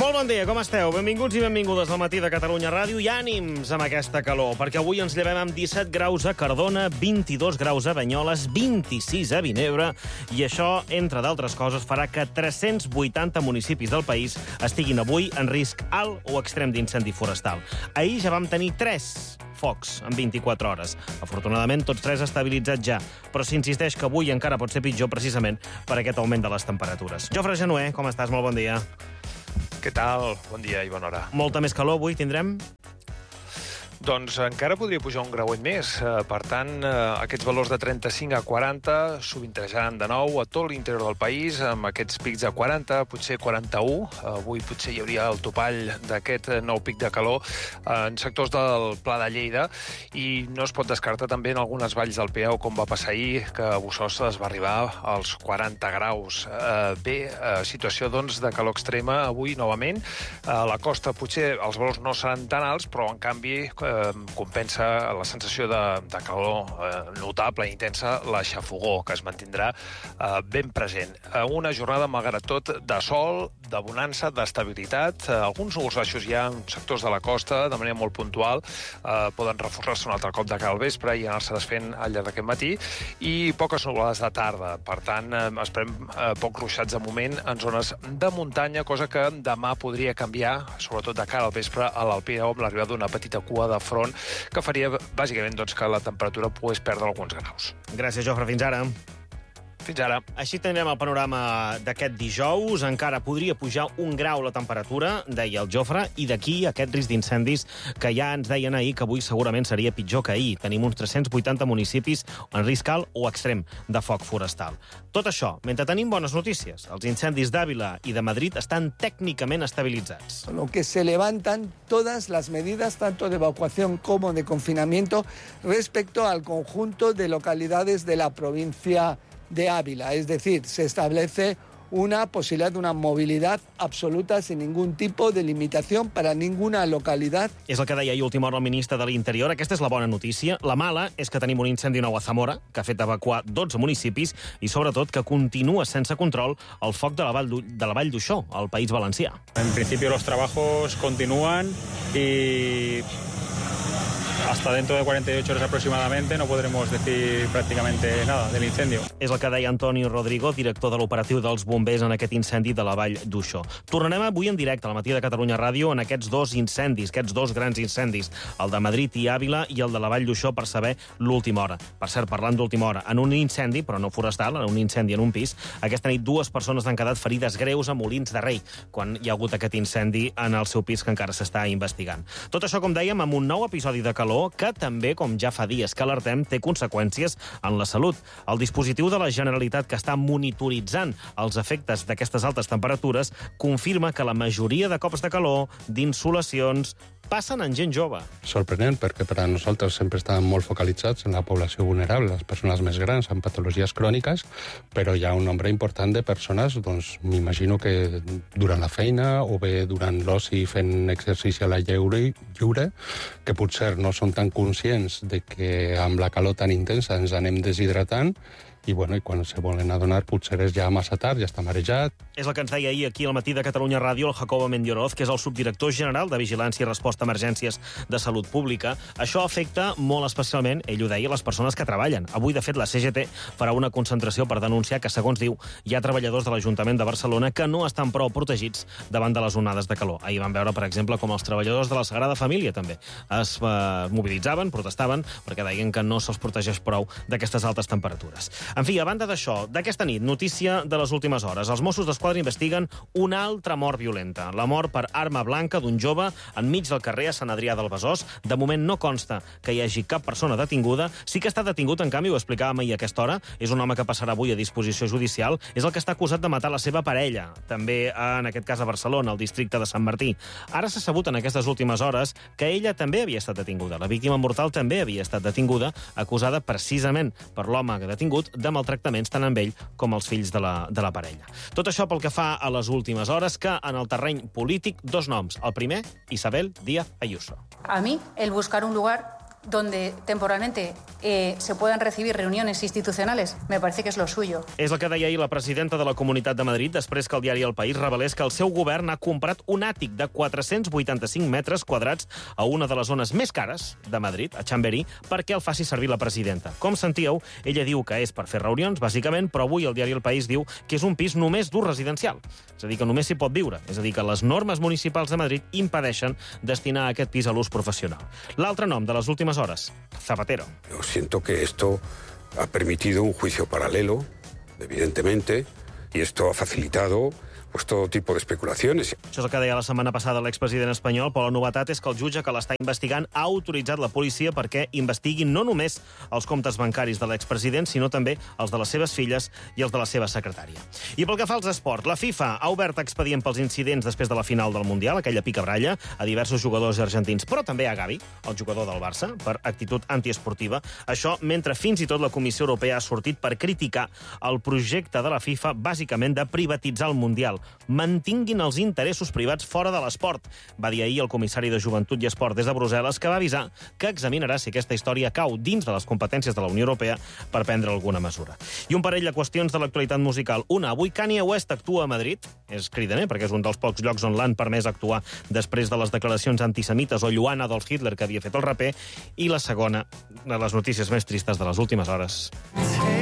Molt bon dia, com esteu? Benvinguts i benvingudes al Matí de Catalunya Ràdio i ànims amb aquesta calor, perquè avui ens llevem amb 17 graus a Cardona, 22 graus a Banyoles, 26 a Vinebre, i això, entre d'altres coses, farà que 380 municipis del país estiguin avui en risc alt o extrem d'incendi forestal. Ahir ja vam tenir 3 focs en 24 hores. Afortunadament, tots 3 estabilitzats ja, però s'insisteix que avui encara pot ser pitjor precisament per aquest augment de les temperatures. Jofre Genuer, com estàs? Molt bon dia. Què tal? Bon dia i bona hora. Molta més calor avui tindrem? Doncs encara podria pujar un grauet més. Per tant, aquests valors de 35 a 40 sovintejaran de nou a tot l'interior del país, amb aquests pics de 40, potser 41. Avui potser hi hauria el topall d'aquest nou pic de calor en sectors del Pla de Lleida, i no es pot descartar també en algunes valls del Piau, com va passar ahir, que a Bossòst es va arribar als 40 graus. Situació, doncs, de calor extrema avui, novament. A la costa potser els valors no seran tan alts, però, en canvi, compensa la sensació de calor notable i intensa, la xafogor, que es mantindrà ben present. Una jornada, malgrat tot, de sol, de bonança, d'estabilitat. Alguns núvols baixos ja en sectors de la costa, de manera molt puntual, poden reforçar-se un altre cop de cara al vespre i anar-se desfent al llarg d'aquest matí, i poques nuvolades de tarda. Per tant, esperem pocs ruixats de moment en zones de muntanya, cosa que demà podria canviar, sobretot de cara al vespre a l'Alpiau, amb l'arribada d'una petita cua de front que faria, bàsicament, doncs, que la temperatura pogués perdre alguns graus. Gràcies, Jofre. Fins ara. Fins ara. Així tindrem el panorama d'aquest dijous. Encara podria pujar 1 grau la temperatura, deia el Jofre, i d'aquí aquest risc d'incendis que ja ens deien ahir que avui segurament seria pitjor que ahir. Tenim uns 380 municipis en risc alt o extrem de foc forestal. Tot això, mentre tenim bones notícies. Els incendis d'Àvila i de Madrid estan tècnicament estabilitzats. Lo que se levantan todas las medidas, tanto de evacuación como de confinamiento, respecto al conjunto de localidades de la provincia de Ávila. Es decir, se establece una posibilidad de una movilidad absoluta sin ningún tipo de limitación para ninguna localidad. És el que deia ahir última hora el ministre de l'Interior. Aquesta és la bona notícia. La mala és que tenim un incendi nou a Zamora, que ha fet evacuar 12 municipis, i sobretot que continua sense control el foc de la Vall d'Uixó, al País Valencià. En principio los trabajos continúan y hasta dentro de 48 horas aproximadamente no podremos decir prácticamente nada del incendio. És el que deia Antonio Rodrigo, director de l'operatiu dels bombers en aquest incendi de la Vall d'Uixó. Tornarem avui en directe al Matí de Catalunya Ràdio en aquests 2 incendis, aquests 2 grans incendis, el de Madrid i Àvila i el de la Vall d'Uixó, per saber l'última hora. Per cert, parlant d'última hora, en un incendi, però no forestal, en un incendi en un pis, aquesta nit 2 persones han quedat ferides greus a Molins de Rei, quan hi ha hagut aquest incendi en el seu pis que encara s'està investigant. Tot això, com dèiem, amb un nou episodi de calor que també, com ja fa dies que alertem, té conseqüències en la salut. El dispositiu de la Generalitat que està monitoritzant els efectes d'aquestes altes temperatures confirma que la majoria de cops de calor, d'insolacions, passen en gent jove. Sorprenent, perquè per a nosaltres sempre estàvem molt focalitzats en la població vulnerable, les persones més grans amb patologies cròniques, però hi ha un nombre important de persones, doncs m'imagino que durant la feina o bé durant l'oci fent exercici a la lliure, que potser no són tan conscients de que amb la calor tan intensa ens anem deshidratant, i quan se volen adonar potser és ja massa tard, ja està marejat. És el que ens deia ahir aquí al Matí de Catalunya Ràdio el Jacobo Mendioroz, que és el subdirector general de Vigilància i Resposta a Emergències de Salut Pública. Això afecta molt especialment, ell ho deia, les persones que treballen. Avui, de fet, la CGT farà una concentració per denunciar que, segons diu, hi ha treballadors de l'Ajuntament de Barcelona que no estan prou protegits davant de les onades de calor. Ahir vam veure, per exemple, com els treballadors de la Sagrada Família també es mobilitzaven, protestaven, perquè deien que no se'ls protegeix prou d'aquestes altes temperatures. En fi, a banda d'això, d'aquesta nit, notícia de les últimes hores. Els Mossos d'Esquadra investiguen una altra mort violenta. La mort per arma blanca d'un jove enmig del carrer a Sant Adrià del Besòs. De moment no consta que hi hagi cap persona detinguda. Sí que està detingut, en canvi, ho explicàvem ahir a aquesta hora. És un home que passarà avui a disposició judicial. És el que està acusat de matar la seva parella, també en aquest cas a Barcelona, al districte de Sant Martí. Ara s'ha sabut en aquestes últimes hores que ella també havia estat detinguda. La víctima mortal també havia estat detinguda, acusada precisament per l'home detingut de maltractaments tant amb ell com els fills de la parella. Tot això pel que fa a les últimes hores, que en el terreny polític 2 noms. El primer, Isabel Díaz Ayuso. A mí, el buscar un lugar donde temporalmente se puedan recibir reuniones institucionales, me parece que es lo suyo. És el que deia ahir la presidenta de la Comunitat de Madrid després que el diari El País revelés que el seu govern ha comprat un àtic de 485 metres quadrats a una de les zones més cares de Madrid, a Chamberí, perquè el faci servir la presidenta. Com sentíeu, ella diu que és per fer reunions, bàsicament, però avui el diari El País diu que és un pis només d'ús residencial. És a dir, que només s'hi pot viure. És a dir, que les normes municipals de Madrid impedeixen destinar aquest pis a l'ús professional. L'altre nom de les últimes hores, Zapatero. Yo siento que esto ha permitido un juicio paralelo, evidentemente, y esto ha facilitado pues todo tipo de especulaciones. Això és el que deia la setmana passada l'expresident espanyol, però la novetat és que el jutge que l'està investigant ha autoritzat la policia perquè investigui no només els comptes bancaris de l'expresident, sinó també els de les seves filles i els de la seva secretària. I pel que fa als esports, la FIFA ha obert expedient pels incidents després de la final del Mundial, aquella picabralla, a diversos jugadors argentins, però també a Gavi, el jugador del Barça, per actitud antiesportiva. Això mentre fins i tot la Comissió Europea ha sortit per criticar el projecte de la FIFA, bàsicament de privatitzar el Mundial. Mantinguin els interessos privats fora de l'esport, va dir ahir el comissari de Joventut i Esport des de Brussel·les, que va avisar que examinarà si aquesta història cau dins de les competències de la Unió Europea per prendre alguna mesura. I un parell de qüestions de l'actualitat musical. Una, avui Kanye West actua a Madrid, és cridaner perquè és un dels pocs llocs on l'han permès actuar després de les declaracions antisemites o lluant Adolf Hitler que havia fet el raper, i la segona de les notícies més tristes de les últimes hores.